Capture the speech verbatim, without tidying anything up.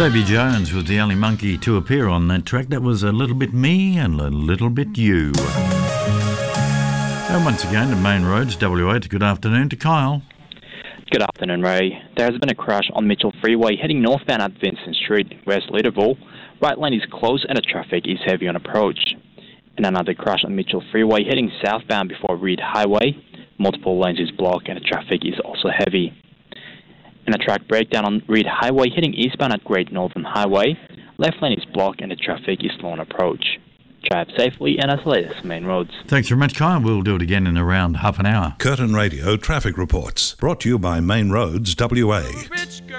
Toby Jones was the only monkey to appear on that track. That was a little bit me and a little bit you. And once again to Main Roads, W A. Good afternoon to Kyle. Good afternoon, Ray. There has been a crash on Mitchell Freeway heading northbound at Vincent Street, West Leederville. Right lane is closed and the traffic is heavy on approach. And another crash on Mitchell Freeway heading southbound before Reed Highway. Multiple lanes is blocked and the traffic is also heavy. And a track breakdown on Reed Highway heading eastbound at Great Northern Highway. Left lane is blocked and the traffic is slow on approach. Drive safely and as latest Main Roads. Thanks very much, Kyle. We'll do it again in around half an hour. Curtin Radio Traffic Reports, brought to you by Main Roads W A.